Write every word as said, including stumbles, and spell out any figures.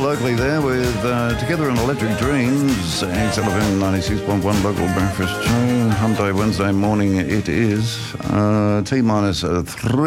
locally there with uh, Together in Electric Dreams, X L F M ninety-six point one local breakfast show. Hump Day Wednesday morning it is. Uh, T minus uh, three.